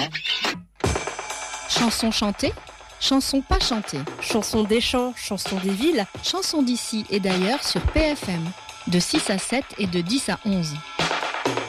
Chansons chantées, chansons pas chantées, Chansons des champs, chansons des villes. chansons d'ici et d'ailleurs sur PFM, de 6 à 7 et de 10 à 11.